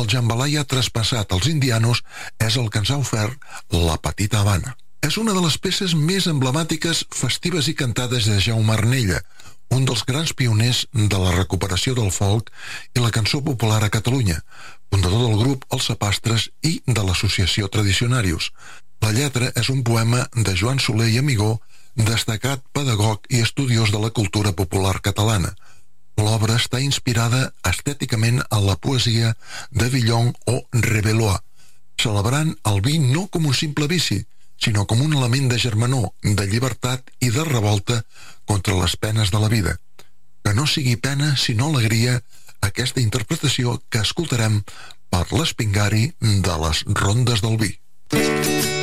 jambalaya ha traspassat als indianos és el que ens ha ofert la Petita Habana. És una de les peces més emblemàtiques, festives i cantades de Jaume Arnella, un dels grans pioners de la recuperació del folk i la cançó popular a Catalunya, fundador del grup Els Sapastres i de l'associació Tradicionarius. La lletra és un poema de Joan Soler i Amigó, destacat pedagog i estudiós de la cultura popular catalana. L'obra està inspirada estèticament a la poesia de Villon o Rebeloa, celebrant el vi no com un simple vici, sinó com un element de germanor, de llibertat i de revolta contra les penes de la vida. Que no sigui pena, sinó alegria, aquesta interpretació que escoltarem per l'Espingari de les Rondes del Vi.